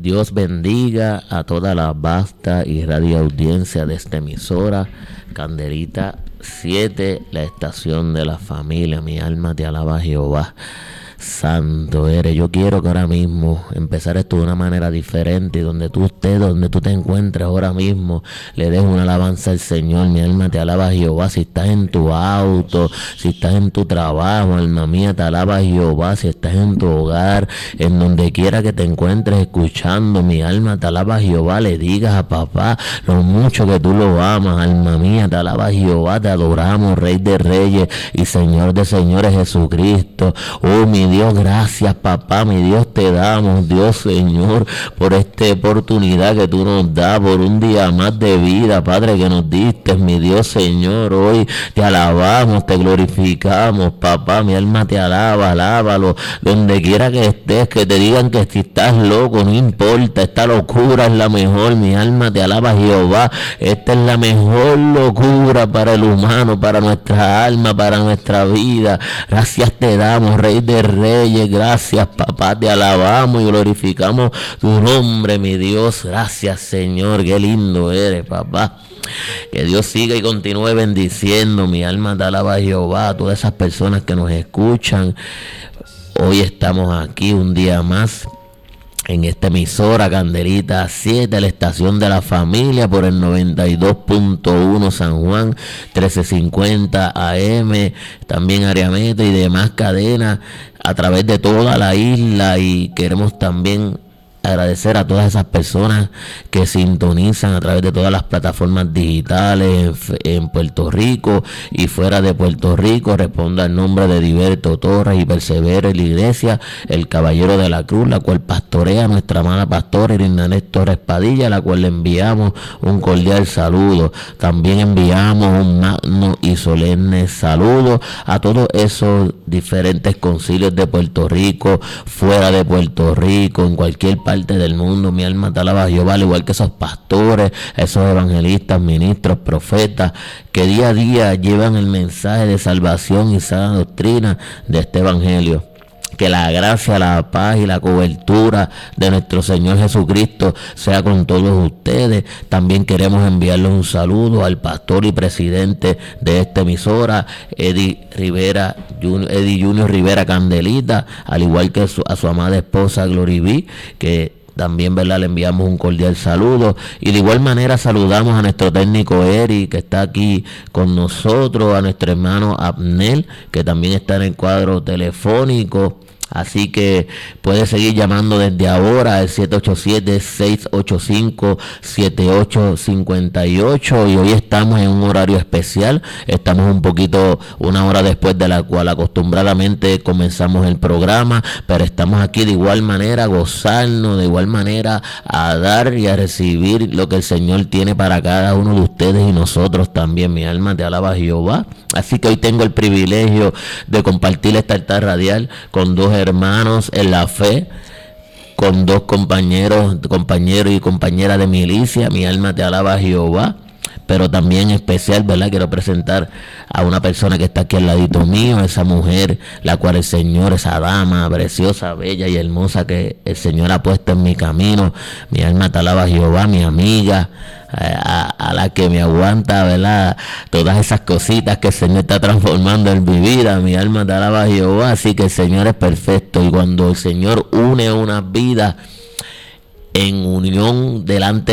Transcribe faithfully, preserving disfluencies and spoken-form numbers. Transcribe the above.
Dios bendiga a toda la vasta y radio audiencia de esta emisora, Candelita siete, la estación de la familia. Mi alma te alaba, Jehová. Santo eres. Yo quiero que ahora mismo empezar esto de una manera diferente, y donde tú estés, donde tú te encuentres ahora mismo, le des una alabanza al Señor. Mi alma te alaba, Jehová. Si estás en tu auto, si estás en tu trabajo, alma mía, te alaba, Jehová. Si estás en tu hogar, en donde quiera que te encuentres escuchando, mi alma te alaba, Jehová. Le digas a papá lo mucho que tú lo amas, alma mía, te alaba, Jehová. Te adoramos, Rey de Reyes y Señor de Señores, Jesucristo. Oh, mi Dios, gracias, papá, mi Dios, te damos, Dios, Señor, por esta oportunidad que tú nos das, por un día más de vida, Padre, que nos diste, mi Dios, Señor. Hoy te alabamos, te glorificamos, papá, mi alma te alaba, alábalo, donde quiera que estés, que te digan que si estás loco, no importa, esta locura es la mejor, mi alma te alaba, Jehová. Esta es la mejor locura para el humano, para nuestra alma, para nuestra vida. Gracias te damos, Rey de Reyes, gracias, papá, te alabamos y glorificamos tu nombre, mi Dios. Gracias, Señor, qué lindo eres, papá. Que Dios siga y continúe bendiciendo. Mi alma te alaba, Jehová. A todas esas personas que nos escuchan, hoy estamos aquí un día más en esta emisora Candelita siete, la estación de la familia, por el noventa y dos punto uno San Juan, trece cincuenta A M, también área metro y demás cadenas a través de toda la isla. Y queremos también agradecer a todas esas personas que sintonizan a través de todas las plataformas digitales en Puerto Rico y fuera de Puerto Rico. Responda al nombre de Heriberto Torres y persevera en la iglesia El Caballero de la Cruz, la cual pastorea nuestra amada pastora Irinanet Torres Padilla, a la cual le enviamos un cordial saludo. También enviamos un magno y solemne saludo a todos esos diferentes concilios de Puerto Rico, fuera de Puerto Rico, en cualquier parte parte del mundo. Mi alma te alaba, Jehová, al igual que esos pastores, esos evangelistas, ministros, profetas, que día a día llevan el mensaje de salvación y sana doctrina de este evangelio. Que la gracia, la paz y la cobertura de nuestro Señor Jesucristo sea con todos ustedes. También queremos enviarle un saludo al pastor y presidente de esta emisora, Eddie Rivera, Eddie Junior Rivera Candelita, al igual que su, a su amada esposa Glory B, que también, ¿verdad?, le enviamos un cordial saludo. Y de igual manera saludamos a nuestro técnico Eri, que está aquí con nosotros, a nuestro hermano Abnel, que también está en el cuadro telefónico. Así que puede seguir llamando desde ahora al siete ocho siete, seis ocho cinco, siete ocho cinco ocho. Y hoy estamos en un horario especial. Estamos un poquito, una hora después de la cual acostumbradamente comenzamos el programa. Pero estamos aquí de igual manera a gozarnos, de igual manera a dar y a recibir lo que el Señor tiene para cada uno de ustedes y nosotros también. Mi alma te alaba, Jehová. Así que hoy tengo el privilegio de compartir esta altar radial con dos hermanos en la fe, con dos compañeros, compañeros y compañeras de milicia. Mi alma te alaba, Jehová. Pero también especial, ¿verdad? Quiero presentar a una persona que está aquí al ladito mío, esa mujer, la cual el Señor, esa dama preciosa, bella y hermosa que el Señor ha puesto en mi camino. Mi alma te alaba, Jehová, mi amiga, a, a la que me aguanta, ¿verdad? Todas esas cositas que el Señor está transformando en mi vida. Mi alma te alaba, Jehová. Así que el Señor es perfecto, y cuando el Señor une una vida en unión delante